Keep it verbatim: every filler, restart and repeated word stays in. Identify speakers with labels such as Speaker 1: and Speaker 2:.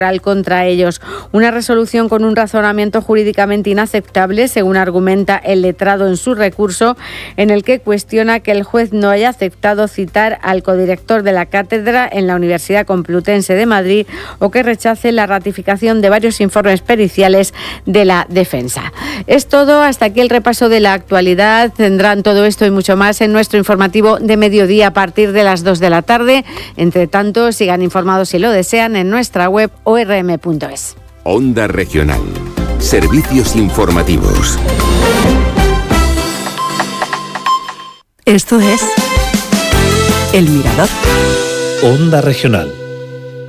Speaker 1: contra ellos. Una resolución con un razonamiento jurídicamente inaceptable, según argumenta el letrado en su recurso, en el que cuestiona que el juez no haya aceptado citar al codirector de la cátedra en la Universidad Complutense de Madrid o que rechace la ratificación de varios informes periciales de la defensa. Es todo, hasta aquí el repaso de la actualidad. Tendrán todo esto y mucho más en nuestro informativo de mediodía a partir de las dos de la tarde. Entre tanto, sigan informados si lo desean en nuestra web o r m punto es.
Speaker 2: Onda Regional. Servicios informativos.
Speaker 3: Esto es El Mirador.
Speaker 4: Onda Regional.